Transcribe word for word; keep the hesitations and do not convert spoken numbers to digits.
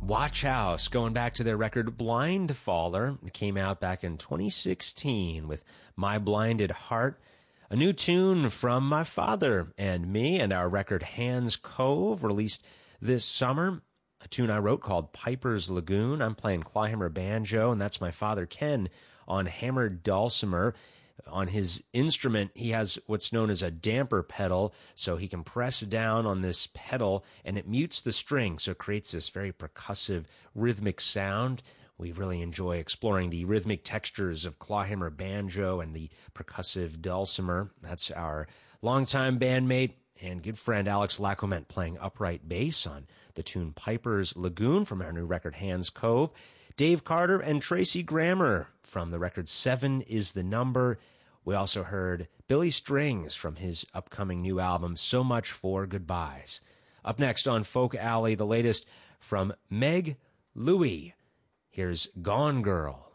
Watch House, going back to their record Blind Faller. It came out back in twenty sixteen with My Blinded Heart, a new tune from my father and me, and our record Hands Cove, released this summer. A tune I wrote called Piper's Lagoon. I'm playing clawhammer banjo, and that's my father Ken on hammered dulcimer. On his instrument, he has what's known as a damper pedal, so he can press down on this pedal and it mutes the string, so it creates this very percussive, rhythmic sound. We really enjoy exploring the rhythmic textures of clawhammer banjo and the percussive dulcimer. That's our longtime bandmate and good friend Alex Lacomette playing upright bass on the tune Piper's Lagoon from our new record Hands Cove. Dave Carter and Tracy Grammer from the record Seven is the Number. We also heard Billy Strings from his upcoming new album So Much for Goodbyes. Up next on Folk Alley, the latest from Meg Louie. Here's Gone Girl.